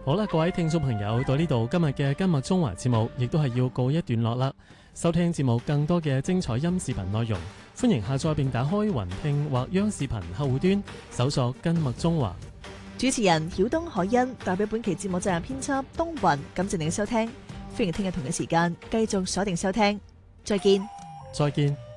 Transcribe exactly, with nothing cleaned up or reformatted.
好啦，各位聽眾朋友，到呢度今日嘅今日中華節目亦都係要告一段落啦。收聽節目更多嘅精彩音視頻內容，歡迎下載並打開雲聽或央視頻客戶端，搜索今日中華。 主持人曉東海欣代表本期節目責任編輯東雲，感謝您嘅收聽，歡迎聽日同一時間繼續鎖定收聽，再見。 再見。